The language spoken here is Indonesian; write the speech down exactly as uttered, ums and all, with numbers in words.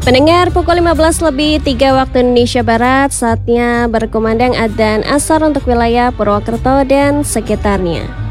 Pendengar, pukul lima belas lebih tiga waktu Indonesia Barat, saatnya berkumandang adzan asar untuk wilayah Purwokerto dan sekitarnya.